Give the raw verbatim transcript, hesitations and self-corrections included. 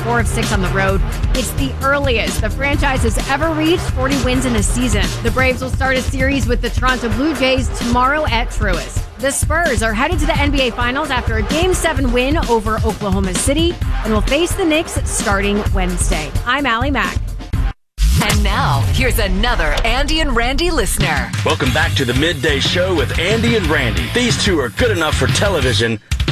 four of six on the road. It's the earliest the franchise has ever reached forty wins in a season. The Braves will start a series with the Toronto Blue Jays tomorrow at Truist. The Spurs are headed to the N B A Finals after a Game seven win over Oklahoma City and will face the Knicks starting Wednesday. I'm Allie Mack. And now, here's another Andy and Randy listener. Welcome back to the Midday Show with Andy and Randy. These two are good enough for television,